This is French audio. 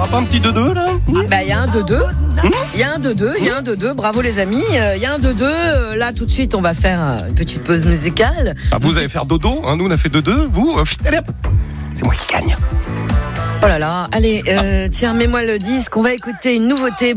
pas un petit 2-2 là? Bah, il y a un 2-2. Il y a un 2-2, il y a un 2-2. Bravo les amis. Il y a un 2-2. Là, tout de suite, on va faire une petite pause musicale. Ah, vous allez faire dodo, hein, nous on a fait 2-2. Vous, allez, hop. C'est moi qui gagne. Oh là là. Allez, tiens, mets-moi le disque. On va écouter une nouveauté.